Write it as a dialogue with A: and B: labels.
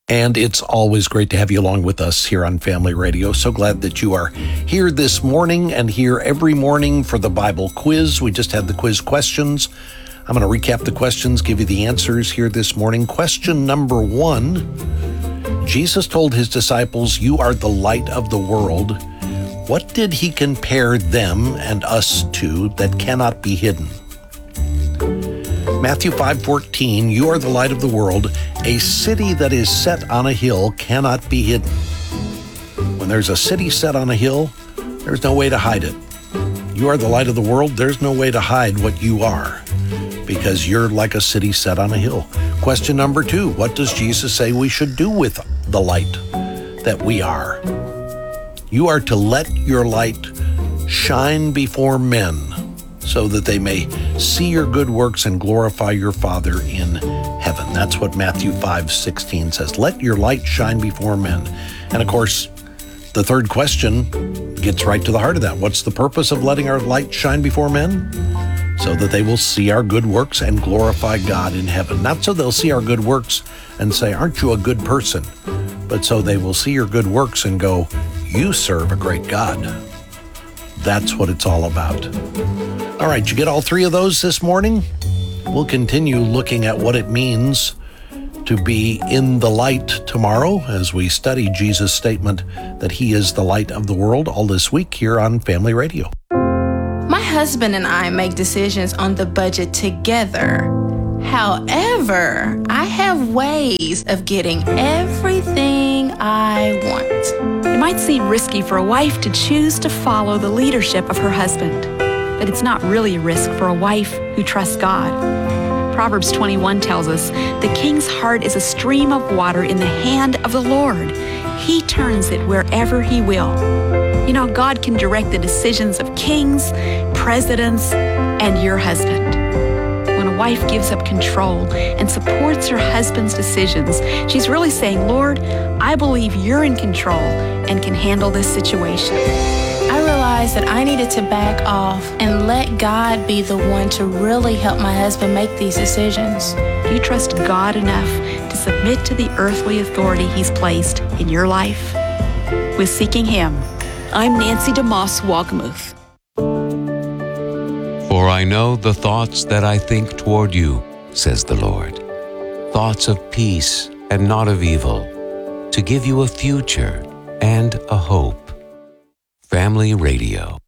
A: And it's always great to have you along with us here on Family Radio. So glad that you are here this morning and here every morning for the Bible quiz. We just had the quiz questions. I'm going to recap the questions, give you the answers here this morning. Question number 1, Jesus told his disciples, "You are the light of the world." What did he compare them and us to that cannot be hidden? Matthew 5:14, "You are the light of the world. A city that is set on a hill cannot be hidden." When there's a city set on a hill, there's no way to hide it. You are the light of the world. There's no way to hide what you are because you're like a city set on a hill. Question number 2, what does Jesus say we should do with the light that we are? You are to let your light shine before men so that they may see your good works and glorify your Father in heaven. That's what Matthew 5:16 says. Let your light shine before men. And of course, the third question gets right to the heart of that. What's the purpose of letting our light shine before men? So that they will see our good works and glorify God in heaven. Not so they'll see our good works and say, "Aren't you a good person?" But so they will see your good works and go, "You serve a great God." That's what it's all about. All right, you get all 3 of those this morning? We'll continue looking at what it means to be in the light tomorrow as we study Jesus' statement that he is the light of the world all this week here on Family Radio.
B: My husband and I make decisions on the budget together. However, I have ways of getting everything I want.
C: It might seem risky for a wife to choose to follow the leadership of her husband, but it's not really a risk for a wife who trusts God. Proverbs 21 tells us, "The king's heart is a stream of water in the hand of the Lord. He turns it wherever he will." You know, God can direct the decisions of kings, presidents, and your husband. When a wife gives up control and supports her husband's decisions, she's really saying, "Lord, I believe you're in control and can handle this situation."
B: I realized that I needed to back off and let God be the one to really help my husband make these decisions.
C: Do you trust God enough to submit to the earthly authority he's placed in your life? With Seeking Him, I'm Nancy DeMoss Wagamuth.
D: For I know the thoughts that I think toward you, says the Lord, thoughts of peace and not of evil, to give you a future and a hope. Family Radio.